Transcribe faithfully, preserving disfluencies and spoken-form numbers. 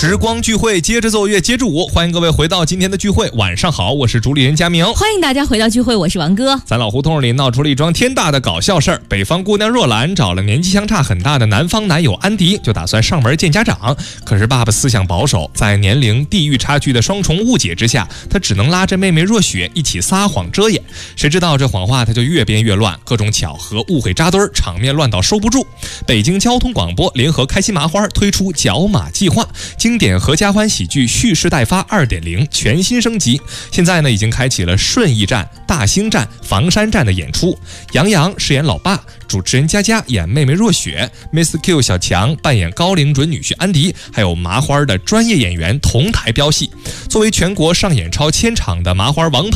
时光聚会，接着奏乐，接着舞，欢迎各位回到今天的聚会。晚上好，我是主理人佳明， 欢迎大家回到聚会，我是王哥。 咱老胡同里闹出了一桩天大的搞笑事儿，北方姑娘若兰找了年纪相差很大的南方男友安迪，就打算上门见家长。可是爸爸思想保守，在年龄、地域差距的双重误解之下，他只能拉着妹妹若雪一起撒谎遮掩。谁知道这谎话他就越编越乱，各种巧合、误会扎堆儿，场面乱到收不住。北京交通广播联合开心麻花推出角马计划，经典合家欢喜剧蓄势待发 二点零 全新升级，现在呢已经开启了顺义站、大兴站、房山站的演出。杨洋饰演老爸，主持人佳佳演妹妹若雪 ，Miss Q 小强扮演高龄准女婿安迪，还有麻花的专业演员同台飙戏。作为全国上演超千场的麻花王牌